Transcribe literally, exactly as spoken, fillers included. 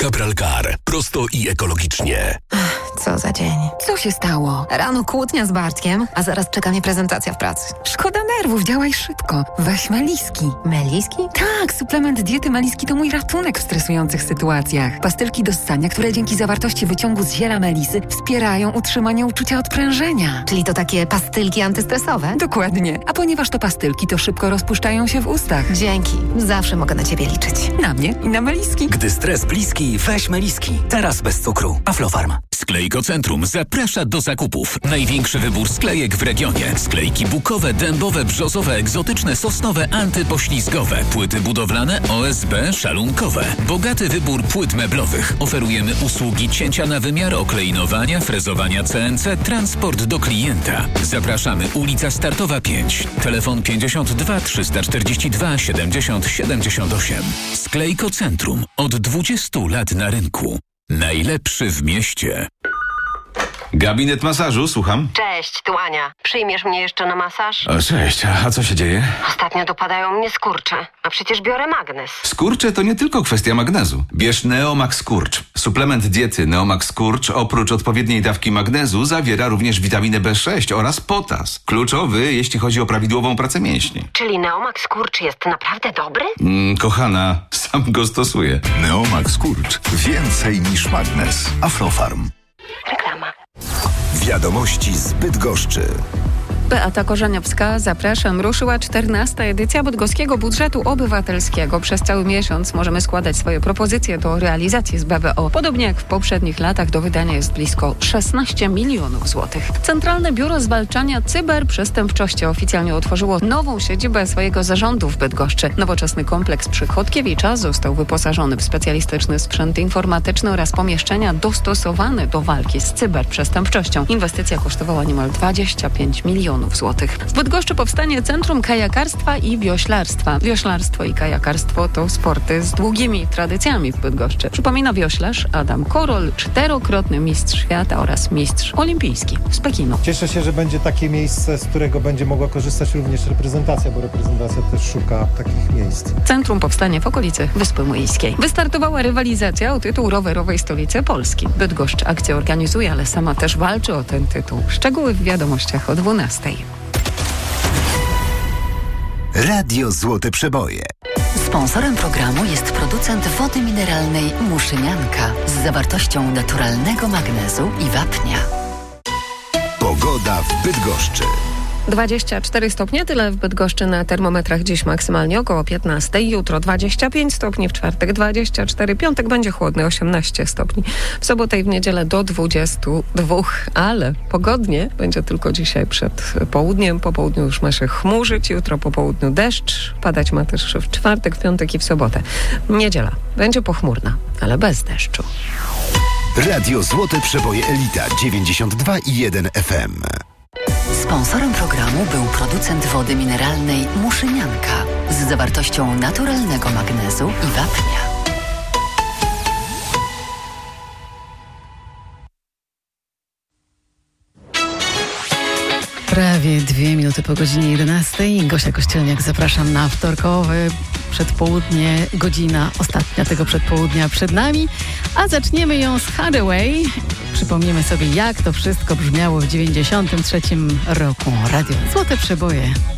Capralcar. Prosto i ekologicznie. Co za dzień. Co się stało? Rano kłótnia z Bartkiem, a zaraz czeka mnie prezentacja w pracy. Szkoda nerwów, działaj szybko. Weź Meliski. Meliski? Tak, suplement diety Meliski to mój ratunek w stresujących sytuacjach. Pastylki do ssania, które dzięki zawartości wyciągu z ziela melisy wspierają utrzymanie uczucia odprężenia. Czyli to takie pastylki antystresowe? Dokładnie. A ponieważ to pastylki, to szybko rozpuszczają się w ustach. Dzięki. Zawsze mogę na ciebie liczyć. Na mnie i na Meliski. Gdy stres bliski, weź Meliski. Teraz bez cukru. Aflofarm. Sklejko Centrum zaprasza do zakupów. Największy wybór sklejek w regionie. Sklejki bukowe, dębowe, brzozowe, egzotyczne, sosnowe, antypoślizgowe. Płyty budowlane O S B, szalunkowe. Bogaty wybór płyt meblowych. Oferujemy usługi cięcia na wymiar, okleinowania, frezowania C N C, transport do klienta. Zapraszamy, ulica Startowa pięć. Telefon pięćdziesiąt dwa trzysta czterdzieści dwa siedemdziesiąt siedemdziesiąt osiem. Sklejko Centrum. Od dwudziestu lat na rynku. Najlepszy w mieście. Gabinet masażu, słucham. Cześć, tu Ania. Przyjmiesz mnie jeszcze na masaż? O, cześć, a co się dzieje? Ostatnio dopadają mnie skurcze, a przecież biorę magnes. Skurcze to nie tylko kwestia magnezu. Bierz Neomax Skurcz. Suplement diety Neomax Skurcz oprócz odpowiedniej dawki magnezu zawiera również witaminę B sześć oraz potas. Kluczowy, jeśli chodzi o prawidłową pracę mięśni. Czyli Neomax Skurcz jest naprawdę dobry? Mm, kochana, sam go stosuję. Neomax Skurcz. Więcej niż magnes. Aflofarm. Reklama. Wiadomości z Bydgoszczy. Beata Korzeniowska, zapraszam. Ruszyła czternasta edycja Bydgoskiego Budżetu Obywatelskiego. Przez cały miesiąc możemy składać swoje propozycje do realizacji z B B O. Podobnie jak w poprzednich latach do wydania jest blisko szesnaście milionów złotych. Centralne Biuro Zwalczania Cyberprzestępczości oficjalnie otworzyło nową siedzibę swojego zarządu w Bydgoszczy. Nowoczesny kompleks przy Chodkiewicza został wyposażony w specjalistyczny sprzęt informatyczny oraz pomieszczenia dostosowane do walki z cyberprzestępczością. Inwestycja kosztowała niemal dwadzieścia pięć milionów złotych. W Bydgoszczy powstanie Centrum Kajakarstwa i Wioślarstwa. Wioślarstwo i kajakarstwo to sporty z długimi tradycjami w Bydgoszczy. Przypomina wioślarz Adam Korol, czterokrotny mistrz świata oraz mistrz olimpijski z Pekinu. Cieszę się, że będzie takie miejsce, z którego będzie mogła korzystać również reprezentacja, bo reprezentacja też szuka takich miejsc. Centrum powstanie w okolicy Wyspy Młyńskiej. Wystartowała rywalizacja o tytuł rowerowej stolicy Polski. Bydgoszcz akcję organizuje, ale sama też walczy o ten tytuł. Szczegóły w wiadomościach o dwunastej. Radio Złote Przeboje. Sponsorem programu jest producent wody mineralnej Muszynianka z zawartością naturalnego magnezu i wapnia. Pogoda w Bydgoszczy. dwadzieścia cztery stopnie, tyle w Bydgoszczy na termometrach dziś maksymalnie około piętnaście. Jutro dwadzieścia pięć stopni, w czwartek dwadzieścia cztery, piątek będzie chłodny, osiemnaście stopni. W sobotę i w niedzielę do dwudziestu dwóch, ale pogodnie będzie tylko dzisiaj przed południem. Po południu już ma się chmurzyć, jutro po południu deszcz, padać ma też w czwartek, w piątek i w sobotę. Niedziela będzie pochmurna, ale bez deszczu. Radio Złote Przeboje Elita dziewięćdziesiąt dwa i jeden F M. Sponsorem programu był producent wody mineralnej Muszynianka z zawartością naturalnego magnezu i wapnia. Prawie dwie minuty po godzinie jedenastej. Gosia Kościelniak, zapraszam na wtorkowy przedpołudnie, godzina ostatnia tego przedpołudnia przed nami, a zaczniemy ją z Hathaway. Przypomnimy sobie, jak to wszystko brzmiało w dziewięćdziesiątym trzecim roku. Radio Złote Przeboje.